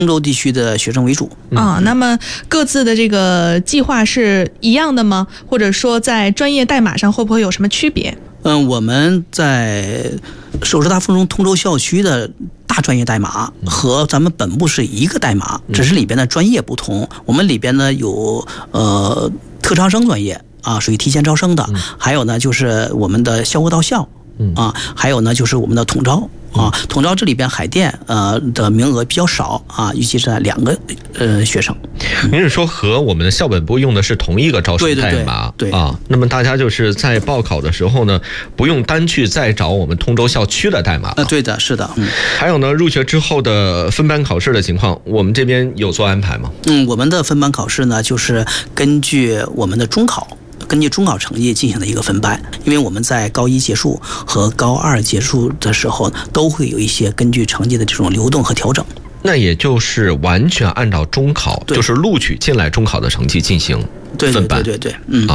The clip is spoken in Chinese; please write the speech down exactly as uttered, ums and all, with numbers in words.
通州地区的学生为主啊。那么各自的这个计划是一样的吗？或者说在专业代码上会不会有什么区别？ 嗯，我们在首师大附中通州校区的大专业代码和咱们本部是一个代码，只是里边的专业不同。我们里边呢有呃特长生专业啊，属于提前招生的，还有呢就是我们的校国到校啊，还有呢就是我们的统招。啊，统招这里边海淀呃的名额比较少啊，尤其是两个呃学生。 您是说和我们的校本部用的是同一个招生代码？ 对对对对啊，那么大家就是在报考的时候呢，不用单去再找我们通州校区的代码。 呃，对的，是的。嗯。 还有呢，入学之后的分班考试的情况，我们这边有做安排吗？ 嗯，我们的分班考试呢，就是根据我们的中考。根据中考成绩进行的一个分班，因为我们在高一结束和高二结束的时候，都会有一些根据成绩的这种流动和调整。 那也就是完全按照中考，就是录取进来中考的成绩进行分班。 对对对对对，嗯。